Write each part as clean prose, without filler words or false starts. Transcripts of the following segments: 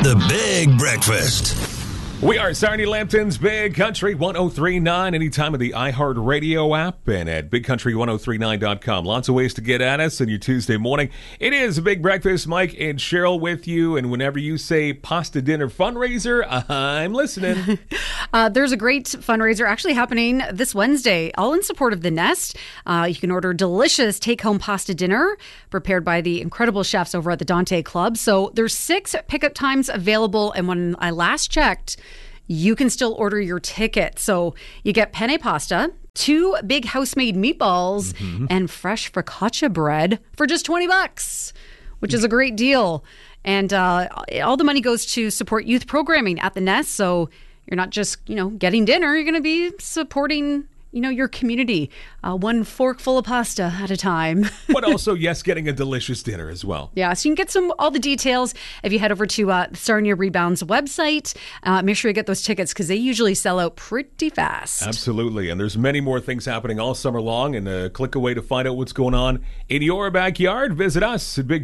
The Big Breakfast. We are Sarnia Lambton's Big Country 103.9 anytime of the iHeartRadio app and at bigcountry1039.com. Lots of ways to get at us on your Tuesday morning. It is a Big Breakfast. Mike and Cheryl with you, and whenever you say pasta dinner fundraiser, I'm listening. There's a great fundraiser actually happening this Wednesday, all in support of The Nest. You can order delicious take-home pasta dinner prepared by the incredible chefs over at the Dante Club. So there's 6 pickup times available, and when I last checked, you can still order your ticket. So you get penne pasta, 2 big house-made meatballs, and fresh focaccia bread for just $20, which is a great deal. And all the money goes to support youth programming at the Nest. So you're not just, getting dinner. You're going to be supporting, your community. 1 forkful of pasta at a time. But also, yes, getting a delicious dinner as well. Yeah, so you can get all the details if you head over to Sarnia Rebound's website. Make sure you get those tickets because they usually sell out pretty fast. Absolutely. And there's many more things happening all summer long. And a click away to find out what's going on in your backyard. Visit us at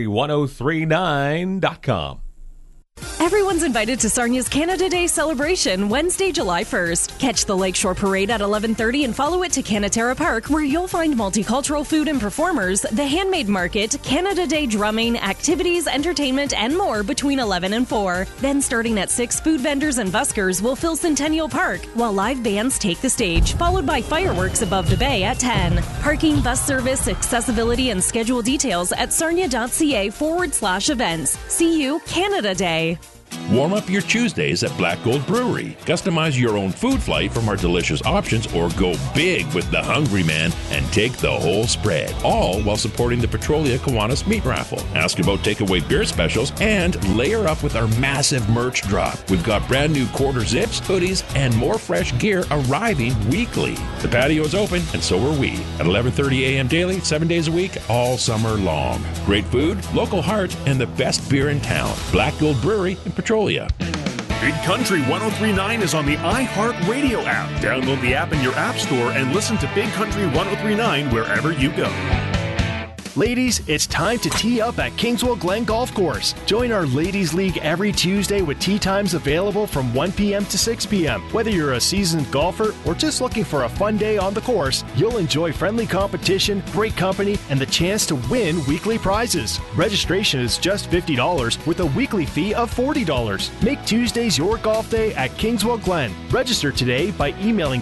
bigcountry1039.com. Everyone's invited to Sarnia's Canada Day celebration Wednesday, July 1st. Catch the Lakeshore Parade at 11:30 and follow it to Canatera Park, where you'll find multicultural food and performers, the handmade market, Canada Day drumming, activities, entertainment, and more between 11 and 4. Then starting at 6, food vendors and buskers will fill Centennial Park, while live bands take the stage, followed by fireworks above the bay at 10. Parking, bus service, accessibility, and schedule details at sarnia.ca/events. See you Canada Day. Warm up your Tuesdays at Black Gold Brewery. Customize your own food flight from our delicious options or go big with the Hungry Man and take the whole spread. All while supporting the Petrolia Kiwanis Meat Raffle. Ask about takeaway beer specials and layer up with our massive merch drop. We've got brand new quarter zips, hoodies, and more fresh gear arriving weekly. The patio is open and so are we. At 11:30 a.m. daily, 7 days a week, all summer long. Great food, local heart, and the best beer in town. Black Gold Brewery in Petrolia. Big Country 103.9 is on the iHeartRadio app. Download the app in your app store and listen to Big Country 103.9 wherever you go. Ladies, it's time to tee up at Kingswell Glen Golf Course. Join our Ladies League every Tuesday with tee times available from 1 p.m. to 6 p.m. Whether you're a seasoned golfer or just looking for a fun day on the course, you'll enjoy friendly competition, great company, and the chance to win weekly prizes. Registration is just $50 with a weekly fee of $40. Make Tuesdays your golf day at Kingswell Glen. Register today by emailing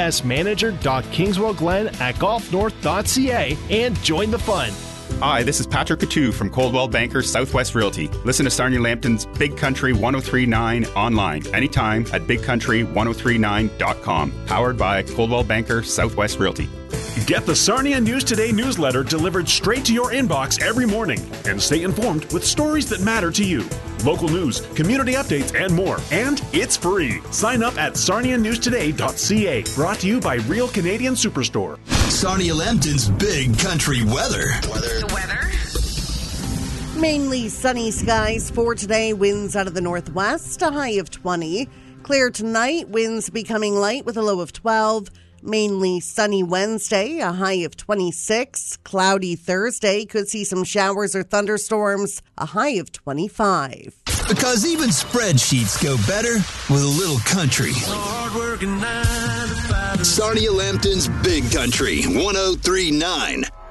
psmanager.kingswellglen@golfnorth.ca and join the fun. Hi, this is Patrick Coutu from Coldwell Banker Southwest Realty. Listen to Sarnia Lambton's Big Country 103.9 online anytime at bigcountry1039.com. Powered by Coldwell Banker Southwest Realty. Get the Sarnia News Today newsletter delivered straight to your inbox every morning and stay informed with stories that matter to you. Local news, community updates, and more. And it's free. Sign up at sarnianewstoday.ca. Brought to you by Real Canadian Superstore. Sarnia Lambton's Big Country weather. The weather? Mainly sunny skies for today. Winds out of the northwest, a high of 20. Clear tonight, winds becoming light with a low of 12. Mainly sunny Wednesday, a high of 26. Cloudy Thursday, could see some showers or thunderstorms, a high of 25. Because even spreadsheets go better with a little country. Sarnia Lambton's Big Country 103.9.